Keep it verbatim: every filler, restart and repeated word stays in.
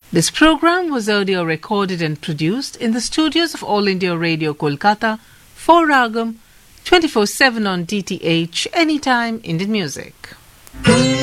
This program was audio recorded and produced in the studios of All India Radio Kolkata for Ragam twenty-four seven on D T H Anytime Indian Music.